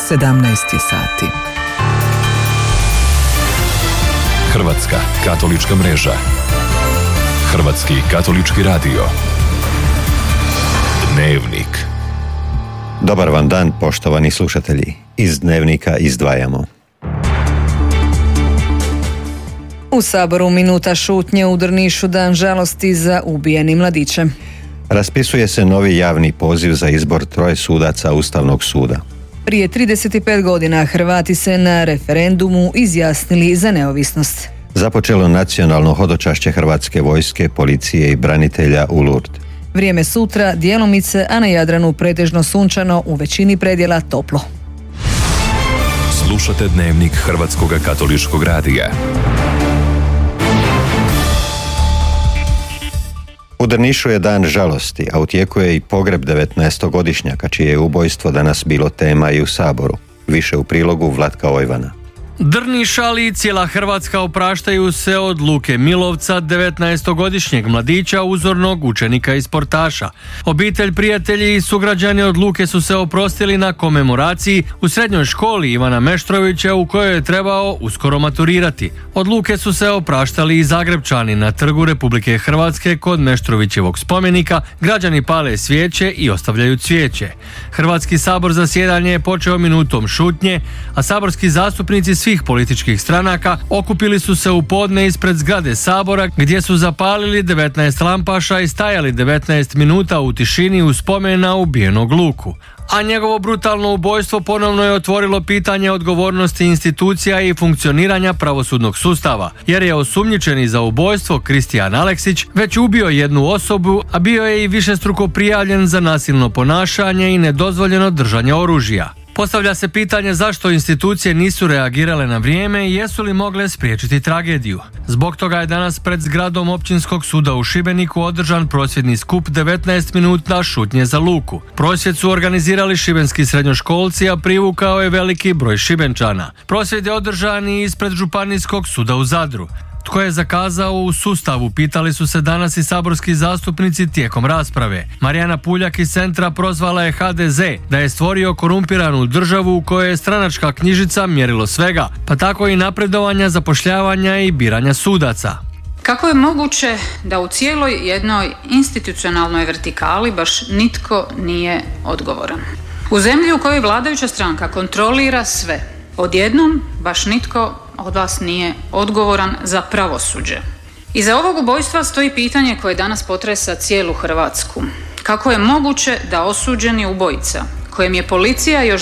17 sati. Hrvatska katolička mreža. Hrvatski katolički radio. Dnevnik. Dobar vam dan, poštovani slušatelji. Iz Dnevnika izdvajamo. U Saboru minuta šutnje, u Drnišu dan žalosti za ubijeni mladiće. Raspisuje se novi javni poziv za izbor 3 sudaca Ustavnog suda. Prije 35 godina Hrvati se na referendumu izjasnili za neovisnost. Započelo nacionalno hodočašće Hrvatske vojske, policije i branitelja u Lourdes. Vrijeme sutra djelomice, a na Jadranu pretežno sunčano, u većini predjela toplo. Slušate Dnevnik Hrvatskog katoličkog radija. U Drnišu je dan žalosti, a u tijeku je i pogreb 19-godišnjaka, čije je ubojstvo danas bilo tema i u Saboru. Više u prilogu Vlatka Ojvana. Drniš, ali i cijela Hrvatska opraštaju se od Luke Milovca, 19-godišnjeg mladića, uzornog učenika i sportaša. Obitelj, prijatelji i sugrađani od Luke su se oprostili na komemoraciji u srednjoj školi Ivana Meštrovića, u kojoj je trebao uskoro maturirati. Od Luke su se opraštali i Zagrebčani. Na Trgu Republike Hrvatske kod Meštrovićevog spomenika građani pale svijeće i ostavljaju cvijeće. Hrvatski sabor zasjedanje je počeo minutom šutnje, a saborski zastupnici svih političkih stranaka okupili su se u podne ispred zgrade Sabora, gdje su zapalili 19 lampaša i stajali 19 minuta u tišini u spomen na ubijenog Luku. A njegovo brutalno ubojstvo ponovno je otvorilo pitanje odgovornosti institucija i funkcioniranja pravosudnog sustava, jer je osumnjičeni za ubojstvo Kristijan Aleksić već ubio jednu osobu, a bio je i višestruko prijavljen za nasilno ponašanje i nedozvoljeno držanje oružja. Postavlja se pitanje zašto institucije nisu reagirale na vrijeme i jesu li mogle spriječiti tragediju. Zbog toga je danas pred zgradom Općinskog suda u Šibeniku održan prosvjedni skup 19 minuta šutnje za Luku. Prosvjed su organizirali šibenski srednjoškolci, a privukao je veliki broj Šibenčana. Prosvjed je održan i ispred Županijskog suda u Zadru. Tko je zakazao u sustavu, pitali su se danas i saborski zastupnici tijekom rasprave. Marijana Puljak iz Centra prozvala je HDZ da je stvorio korumpiranu državu u kojoj je stranačka knjižica mjerilo svega, pa tako i napredovanja, zapošljavanja i biranja sudaca. Kako je moguće da u cijeloj jednoj institucionalnoj vertikali baš nitko nije odgovoran? U zemlji u kojoj vladajuća stranka kontrolira sve, odjednom baš nitko od vas nije odgovoran za pravosuđe. Iza ovog ubojstva stoji pitanje koje danas potresa cijelu Hrvatsku. Kako je moguće da osuđeni ubojica, kojem je policija još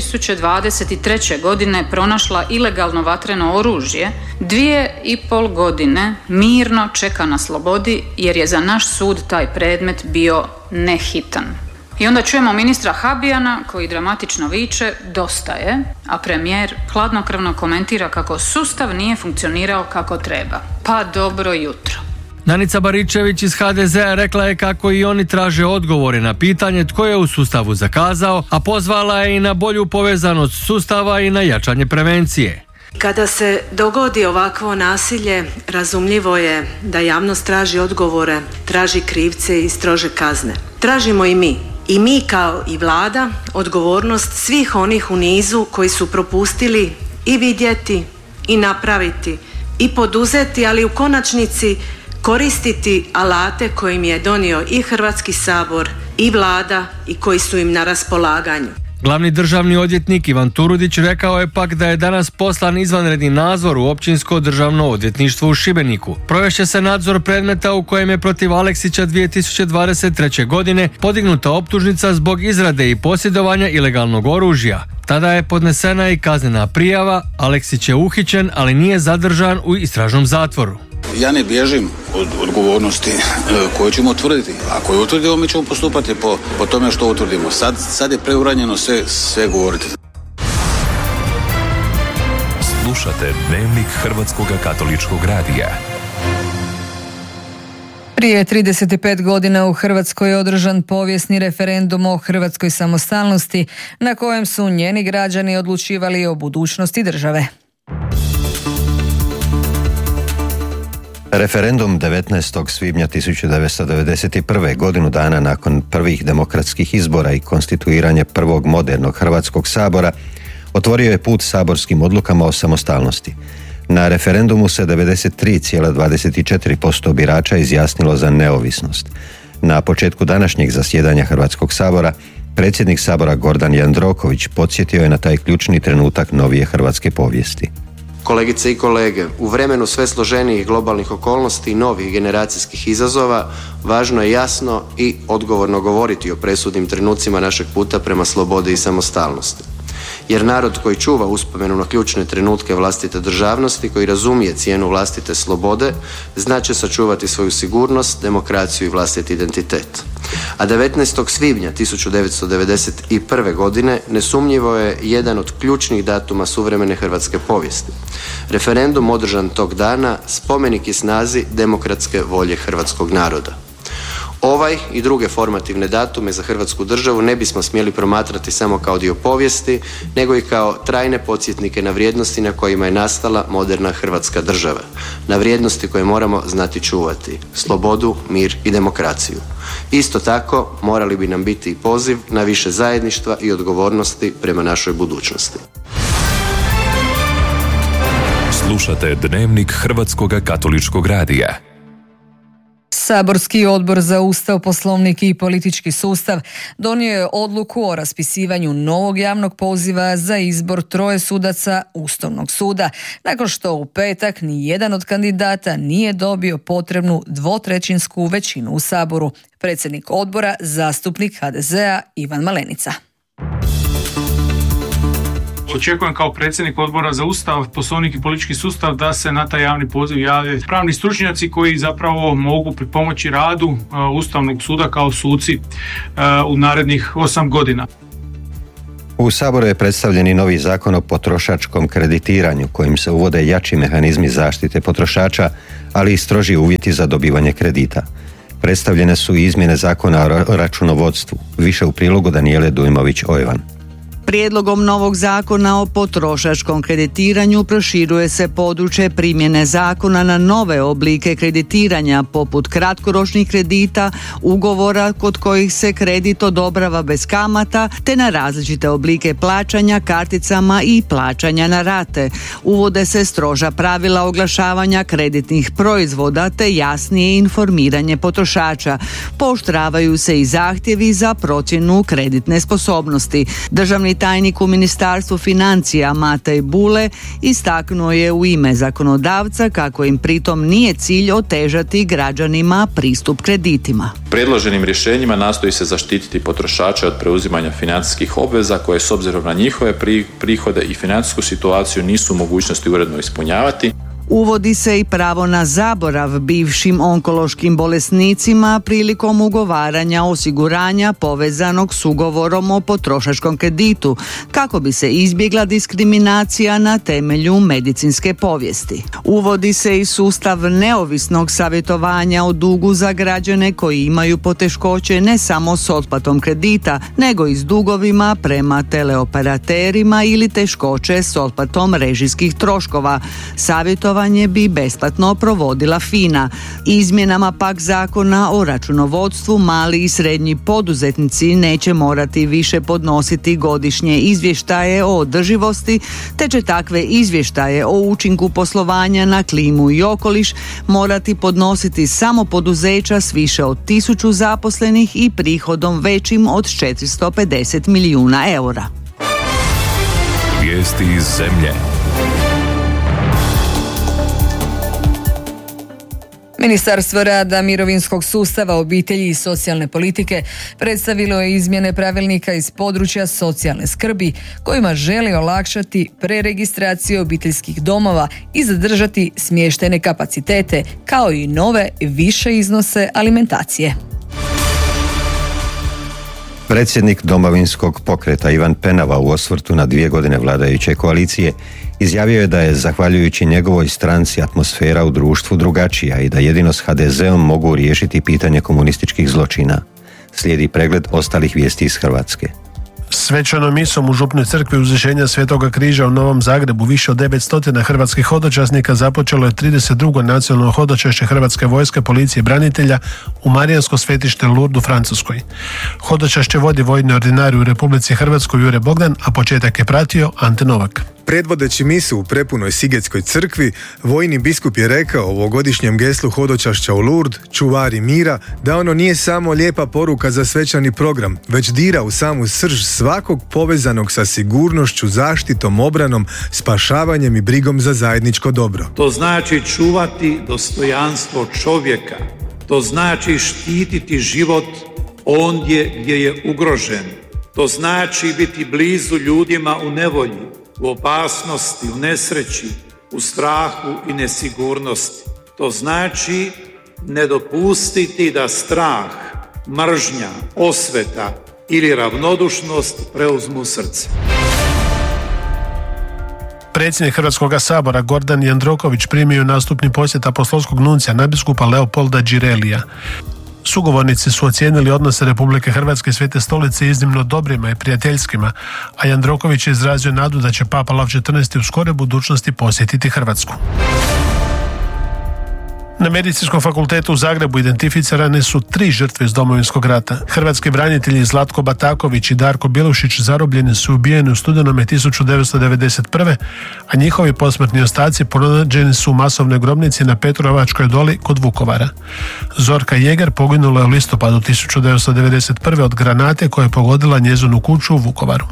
2023. godine pronašla ilegalno vatreno oružje, 2,5 godine mirno čeka na slobodi jer je za naš sud taj predmet bio nehitan? I onda čujemo ministra Habijana koji dramatično viče dosta je, a premijer hladnokrvno komentira kako sustav nije funkcionirao kako treba. Pa dobro jutro. Danica Baričević iz HDZ-a rekla je kako i oni traže odgovore na pitanje tko je u sustavu zakazao, a pozvala je i na bolju povezanost sustava i na jačanje prevencije. Kada se dogodi ovakvo nasilje, razumljivo je da javnost traži odgovore, traži krivce i strože kazne. Tražimo i mi. I mi kao i vlada odgovornost svih onih u nizu koji su propustili i vidjeti i napraviti i poduzeti, ali u konačnici koristiti alate koje im je donio i Hrvatski sabor i vlada i koji su im na raspolaganju. Glavni državni odvjetnik Ivan Turudić rekao je pak da je danas poslan izvanredni nadzor u Općinsko državno odvjetništvo u Šibeniku. Provešće se nadzor predmeta u kojem je protiv Aleksića 2023. godine podignuta optužnica zbog izrade i posjedovanja ilegalnog oružja. Tada je podnesena i kaznena prijava, Aleksić je uhićen, ali nije zadržan u istražnom zatvoru. Ja ne bježim od odgovornosti koju ćemo utvrditi. Ako je utvrdimo, mi ćemo postupati po tome što utvrdimo. Sad je preuranjeno sve govoriti. Slušate Dnevnik Hrvatskog katoličkog radija. Prije 35 godina u Hrvatskoj je održan povijesni referendum o hrvatskoj samostalnosti, na kojem su njeni građani odlučivali o budućnosti države. Referendum 19. svibnja 1991. godinu dana nakon prvih demokratskih izbora i konstituiranja prvog modernog Hrvatskog sabora Otvorio je put saborskim odlukama o samostalnosti. Na referendumu se 93,24% birača izjasnilo za neovisnost. Na početku današnjeg zasjedanja Hrvatskog sabora predsjednik Sabora Gordan Jandroković podsjetio je na taj ključni trenutak novije hrvatske povijesti. Kolegice i kolege, u vremenu sve složenijih globalnih okolnosti i novih generacijskih izazova, važno je jasno i odgovorno govoriti o presudnim trenucima našeg puta prema slobodi i samostalnosti. Jer narod koji čuva uspomenu na ključne trenutke vlastite državnosti, koji razumije cijenu vlastite slobode, znaće sačuvati svoju sigurnost, demokraciju i vlastiti identitet. A 19. svibnja 1991. godine nesumnjivo je jedan od ključnih datuma suvremene hrvatske povijesti. Referendum održan tog dana spomenik je snazi demokratske volje hrvatskog naroda. Ovaj i druge formativne datume za Hrvatsku državu ne bismo smjeli promatrati samo kao dio povijesti, nego i kao trajne podsjetnike na vrijednosti na kojima je nastala moderna Hrvatska država, na vrijednosti koje moramo znati čuvati, slobodu, mir i demokraciju. Isto tako, morali bi nam biti i poziv na više zajedništva i odgovornosti prema našoj budućnosti. Slušate Dnevnik Hrvatskog katoličkog radija. Saborski odbor za Ustav, Poslovnik i politički sustav donio je odluku o raspisivanju novog javnog poziva za izbor 3 sudaca Ustavnog suda, nakon što u petak ni jedan od kandidata nije dobio potrebnu 2/3 većinu u Saboru. Predsjednik odbora, zastupnik HDZ-a Ivan Malenica. Očekujem kao predsjednik odbora za Ustav, Poslovnik i politički sustav da se na taj javni poziv jave pravni stručnjaci koji zapravo mogu pripomoći radu Ustavnog suda kao suci u narednih 8 godina. U Saboru je predstavljen i novi zakon o potrošačkom kreditiranju kojim se uvode jači mehanizmi zaštite potrošača, ali i stroži uvjeti za dobivanje kredita. Predstavljene su i izmjene zakona o računovodstvu. Više u prilogu Danijele Dujmović-Ojvan. Prijedlogom novog zakona o potrošačkom kreditiranju proširuje se područje primjene zakona na nove oblike kreditiranja poput kratkoročnih kredita, ugovora kod kojih se kredit odobrava bez kamata, te na različite oblike plaćanja karticama i plaćanja na rate. Uvode se stroža pravila oglašavanja kreditnih proizvoda te jasnije informiranje potrošača. Pooštravaju se i zahtjevi za procjenu kreditne sposobnosti. Državni tajnik u Ministarstvu financija Matej Bule istaknuo je u ime zakonodavca kako im pritom nije cilj otežati građanima pristup kreditima. Predloženim rješenjima nastoji se zaštititi potrošače od preuzimanja financijskih obveza koje s obzirom na njihove prihode i financijsku situaciju nisu u mogućnosti uredno ispunjavati. Uvodi se i pravo na zaborav bivšim onkološkim bolesnicima prilikom ugovaranja osiguranja povezanog s ugovorom o potrošačkom kreditu, kako bi se izbjegla diskriminacija na temelju medicinske povijesti. Uvodi se i sustav neovisnog savjetovanja o dugu za građane koji imaju poteškoće ne samo s otplatom kredita, nego i s dugovima prema teleoperaterima ili teškoće s otplatom režijskih troškova. Savjetovanje bi besplatno provodila FINA. Izmjenama pak zakona o računovodstvu mali i srednji poduzetnici neće morati više podnositi godišnje izvještaje o održivosti, te će takve izvještaje o učinku poslovanja na klimu i okoliš morati podnositi samo poduzeća s više od 1000 zaposlenih i prihodom većim od 450 milijuna eura. Vijesti iz zemlje. Ministarstvo rada, mirovinskog sustava, obitelji i socijalne politike predstavilo je izmjene pravilnika iz područja socijalne skrbi kojima želi olakšati preregistraciju obiteljskih domova i zadržati smještajne kapacitete kao i nove više iznose alimentacije. Predsjednik Domovinskog pokreta Ivan Penava u osvrtu na 2 godine vladajuće koalicije izjavio je da je zahvaljujući njegovoj stranci atmosfera u društvu drugačija i da jedino s HDZ-om mogu riješiti pitanje komunističkih zločina. Slijedi pregled ostalih vijesti iz Hrvatske. Svečanom misom u Župnoj crkvi Uzvišenja Svetoga križa u Novom Zagrebu više od 900 hrvatskih hodočasnika započelo je 32. nacionalno hodočašće Hrvatske vojske, policije i branitelja u Marijansko svetište Lourdes u Francuskoj. Hodočašće vodi vojni ordinari u Republici Hrvatskoj Jure Bogdan, a početak je pratio Ante Novak. Predvodeći misu u prepunoj Sigetskoj crkvi, vojni biskup je rekao o ovogodišnjem geslu hodočašća u Lourdes, čuvari mira, da ono nije samo lijepa poruka za svečani program, već dira u samu srž svakog povezanog sa sigurnošću, zaštitom, obranom, spašavanjem i brigom za zajedničko dobro. To znači čuvati dostojanstvo čovjeka, to znači štititi život ondje gdje je ugrožen, to znači biti blizu ljudima u nevolji, u opasnosti, u nesreći, u strahu i nesigurnosti. To znači ne dopustiti da strah, mržnja, osveta ili ravnodušnost preuzmu srce. Predsjednik Hrvatskog sabora Gordan Jandroković primio nastupni posjet apostolskog nuncija nadbiskupa Leopolda Đirelija. Sugovornici su ocijenili odnose Republike Hrvatske i Svete stolice iznimno dobrima i prijateljskima, a Jandroković je izrazio nadu da će Papa Lav XIV u skoroj budućnosti posjetiti Hrvatsku. Na Medicinskom fakultetu u Zagrebu identificirane su 3 žrtve iz Domovinskog rata. Hrvatski branitelji Zlatko Bataković i Darko Bilušić zarobljeni su ubijeni u studenome 1991. a njihovi posmrtni ostaci pronađeni su u masovnoj grobnici na Petrovačkoj doli kod Vukovara. Zorka Jeger poginula je u listopadu 1991. od granate koja je pogodila njezinu kuću u Vukovaru.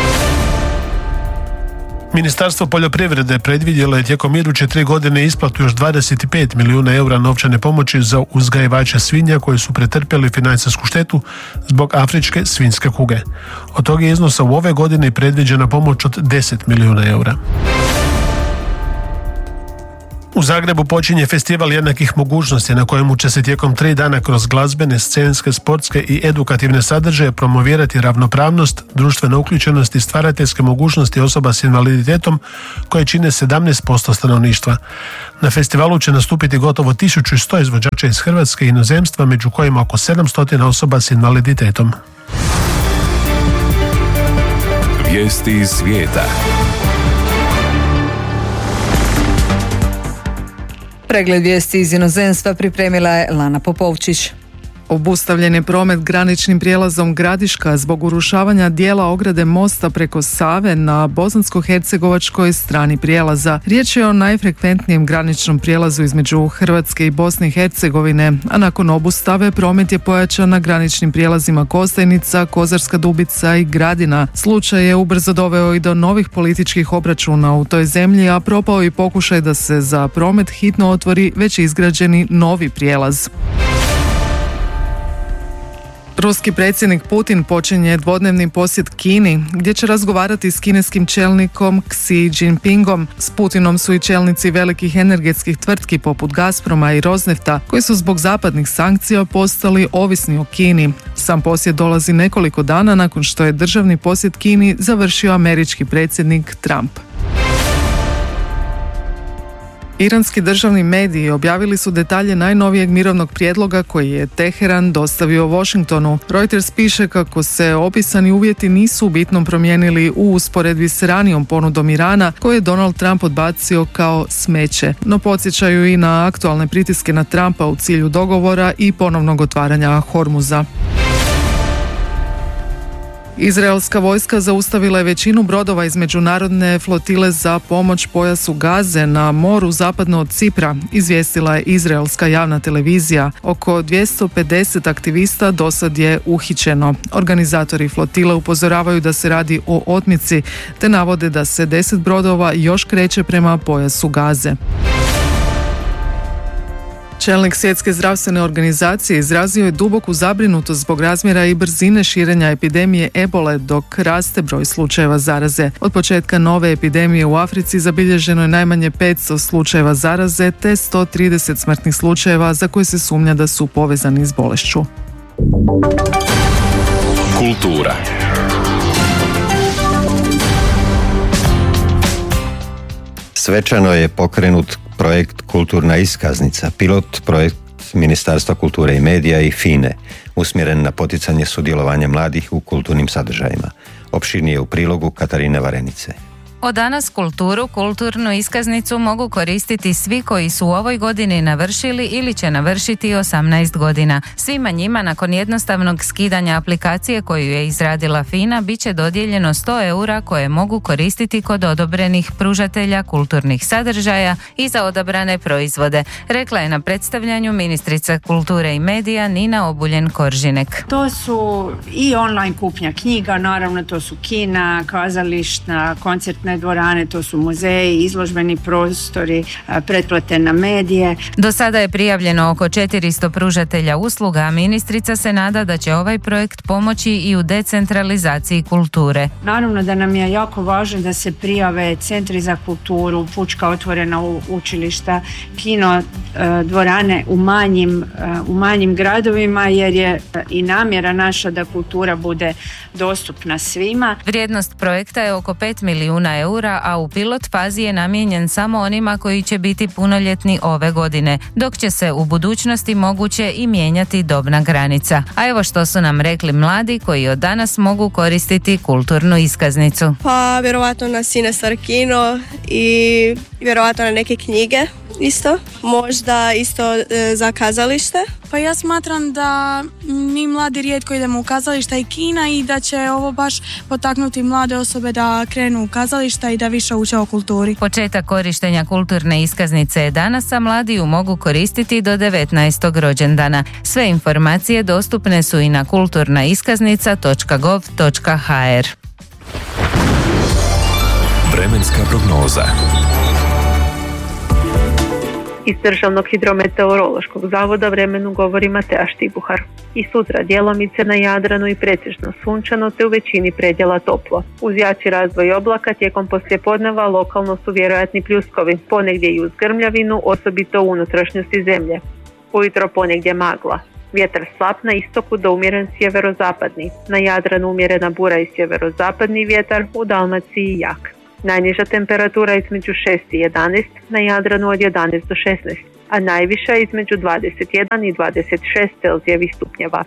Ministarstvo poljoprivrede predvidjelo je tijekom iduće 3 godine isplatu još 25 milijuna eura novčane pomoći za uzgajivače svinja koji su pretrpjeli financijsku štetu zbog afričke svinjske kuge. Od tog je iznosa u ove godine predviđena pomoć od 10 milijuna eura. U Zagrebu počinje festival jednakih mogućnosti na kojemu će se tijekom 3 dana kroz glazbene, scenske, sportske i edukativne sadržaje promovirati ravnopravnost, društvena uključenost i stvarateljske mogućnosti osoba s invaliditetom koje čine 17% stanovništva. Na festivalu će nastupiti gotovo 1100 izvođača iz Hrvatske i inozemstva, među kojima oko 700 osoba s invaliditetom. Vijesti iz svijeta. Pregled vijesti iz inozemstva pripremila je Lana Popovčić. Obustavljen je promet graničnim prijelazom Gradiška zbog urušavanja dijela ograde mosta preko Save na bosansko-hercegovačkoj strani prijelaza. Riječ je o najfrekventnijem graničnom prijelazu između Hrvatske i Bosne i Hercegovine, a nakon obustave promet je pojačan na graničnim prijelazima Kostajnica, Kozarska Dubica i Gradina. Slučaj je ubrzo doveo i do novih političkih obračuna u toj zemlji, a propao i pokušaj da se za promet hitno otvori već izgrađeni novi prijelaz. Ruski predsjednik Putin počinje dvodnevni posjet Kini, gdje će razgovarati s kineskim čelnikom Xi Jinpingom. S Putinom su i čelnici velikih energetskih tvrtki poput Gazproma i Rosnefta, koji su zbog zapadnih sankcija postali ovisni o Kini. Sam posjet dolazi nekoliko dana nakon što je državni posjet Kini završio američki predsjednik Trump. Iranski državni mediji objavili su detalje najnovijeg mirovnog prijedloga koji je Teheran dostavio Washingtonu. Reuters piše kako se opisani uvjeti nisu u bitnom promijenili u usporedbi s ranijom ponudom Irana koju je Donald Trump odbacio kao smeće. No podsjećaju i na aktualne pritiske na Trumpa u cilju dogovora i ponovnog otvaranja Hormuza. Izraelska vojska zaustavila je većinu brodova iz međunarodne flotile za pomoć pojasu Gaze na moru zapadno od Cipra, izvijestila je izraelska javna televizija. Oko 250 aktivista dosad je uhićeno. Organizatori flotile upozoravaju da se radi o otmici, te navode da se 10 brodova još kreće prema pojasu Gaze. Čelnik Svjetske zdravstvene organizacije izrazio je duboku zabrinutost zbog razmjera i brzine širenja epidemije ebole dok raste broj slučajeva zaraze. Od početka nove epidemije u Africi zabilježeno je najmanje 500 slučajeva zaraze te 130 smrtnih slučajeva za koje se sumnja da su povezani s bolešću. Kultura. Svečano je pokrenut projekt Kulturna iskaznica, pilot projekt Ministarstva kulture i medija i FINE, usmjeren na poticanje sudjelovanja mladih u kulturnim sadržajima. Opširnije u prilogu Katarine Varenice. Od danas kulturnu iskaznicu mogu koristiti svi koji su u ovoj godini navršili ili će navršiti 18 godina. Svima njima nakon jednostavnog skidanja aplikacije koju je izradila FINA bit će dodijeljeno 100 eura koje mogu koristiti kod odobrenih pružatelja kulturnih sadržaja i za odabrane proizvode, rekla je na predstavljanju ministrica kulture i medija Nina Obuljen-Koržinek. To su i online kupnja knjiga, naravno to su kina, kazališta, koncertne dvorane, to su muzeji, izložbeni prostori, pretplate na medije. Do sada je prijavljeno oko 400 pružatelja usluga, a ministrica se nada da će ovaj projekt pomoći i u decentralizaciji kulture. Naravno da nam je jako važno da se prijave centri za kulturu, pučka otvorena učilišta, kino dvorane u manjim gradovima, jer je i namjera naša da kultura bude dostupna svima. Vrijednost projekta je oko 5 milijuna eura, a u pilot fazi je namijenjen samo onima koji će biti punoljetni ove godine, dok će se u budućnosti moguće i mijenjati dobna granica. A evo što su nam rekli mladi koji od danas mogu koristiti kulturnu iskaznicu. Pa vjerovatno na Cinestar kino i vjerovatno na neke knjige isto. Možda isto za kazalište. Pa ja smatram da mi mladi rijetko idemo u kazališta i kina i da će ovo baš potaknuti mlade osobe da krenu u kazališta i da više uče o kulturi. Početak korištenja kulturne iskaznice je danas, a mladi ju mogu koristiti do 19. rođendana. Sve informacije dostupne su i na kulturnaiskaznica.gov.hr. Vremenska prognoza. Iz Državnog hidrometeorološkog zavoda vremenu govori Mateja Štibuhar. I sutra djelomice na Jadranu i pretežno sunčano te u većini predjela toplo. Uz jači razvoj oblaka tijekom poslijepodneva lokalno su vjerojatni pljuskovi, ponegdje i uz grmljavinu, osobito u unutrašnjosti zemlje. Ujutro ponegdje magla. Vjetar slab na istoku do umjeren sjeverozapadni. Na Jadranu umjerena bura i sjeverozapadni vjetar, u Dalmaciji jak. Najniža temperatura između 6 i 11, na Jadranu od 11 do 16, a najviša između 21 i 26 Celzijevih stupnjeva.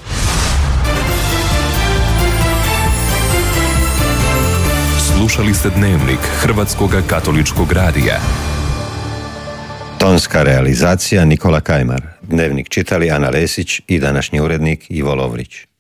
Slušali ste Dnevnik Hrvatskog katoličkog radija. Tonska realizacija Nikola Kajmar. Dnevnik čitali Ana Lesić i današnji urednik Ivo Lovrić.